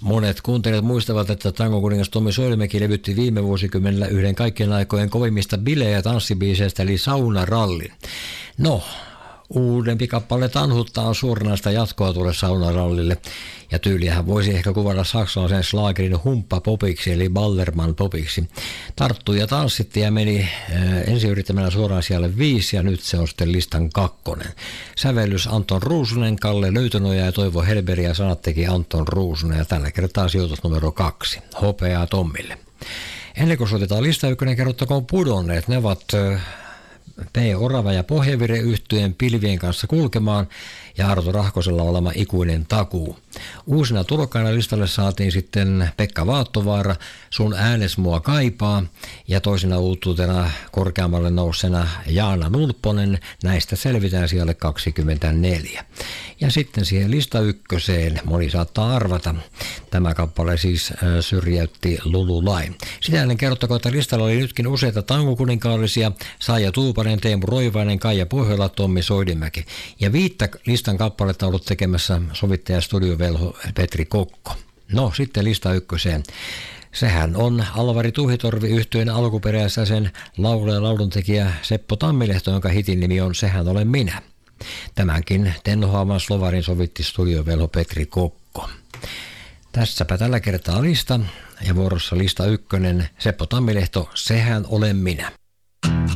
Monet kuuntelijat muistavat, että tangokuningas Tommi Soinimäki levytti viime vuosikymmenellä yhden kaikkien aikojen kovimmista bile- ja tanssibiiseistä eli Saunarallin. No, uudempi kappale tanhuttaa suoranaista jatkoa tuolle Saunarallille, ja tyyliähän voisi ehkä kuvata saksalaisen slaagerin humppapopiksi eli Ballermann popiksi. Tarttui ja tanssitti ja meni ensi yrittämällä suoraan sijalle 5 ja nyt se on sitten listan 2. Sävellys Anton Ruusunen, Kalle Löytönoja ja Toivo Helberi ja sanat teki Anton Ruusunen ja tällä kertaa sijoitus numero 2. Hopeaa Tommille. Ennen kuin soitetaan lista 1, kerrottakoon pudonneet. Ne ovat P. Orava ja Pohjavire yhtyeen Pilvien kanssa kulkemaan ja Arto Rahkosella olema Ikuinen takuu. Uusina tulokkaina listalle saatiin sitten Pekka Vaattovaara, Sun äänes mua kaipaa, ja toisena uutuutena korkeammalle nousseena Jaana Nulpponen, näistä selvitään sijalle 24. Ja sitten siihen lista 1, moni saattaa arvata, tämä kappale siis syrjäytti Lululain. Sitä ennen kerrottakoon, että listalla oli nytkin useita tangokuninkaallisia, Saija Tuupanen, Teemu Roivainen, Kaija Pohjola, Tommi Soinimäki. Ja 5 listan kappaletta on ollut tekemässä sovittaja studiovelho Petri Kokko. No sitten lista 1. Sehän on Alvari Tuhitorvi yhtyeen alkuperäisessä sen laulu- ja lauluntekijä Seppo Tammilehto, jonka hitin nimi on Sehän olen minä. Tämänkin tennohaavan slovarin sovitti studiovelho Petri Kokko. Tässäpä tällä kertaa lista ja vuorossa lista 1. Seppo Tammilehto, Sehän olen minä.